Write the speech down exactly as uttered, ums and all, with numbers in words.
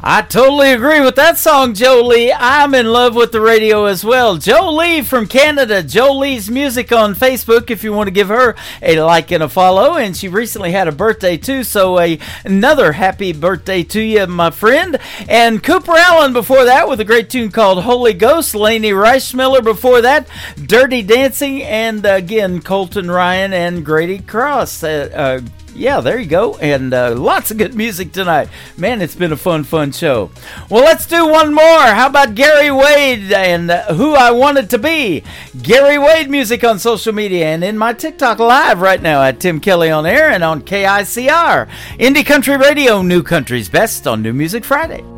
I totally agree with that song, Jolie. I'm in love with the radio as well. Jolie from Canada. Jolie's Music on Facebook if you want to give her a like and a follow. And she recently had a birthday too, so a, another happy birthday to you, my friend. And Cooper Allen before that with a great tune called Holy Ghost. Lainey Reichmiller before that, Dirty Dancing. And uh, again, Colton Ryan and Grady Cross. Uh, uh, Yeah, there you go. And uh, lots of good music tonight. Man, it's been a fun, fun show. Well, let's do one more. How about Gary Wade and uh, Who I Wanted to Be? Gary Wade music on social media and in my TikTok live right now at Tim Kelly on Air and on K I C R. Indie Country Radio, New Country's Best on New Music Friday.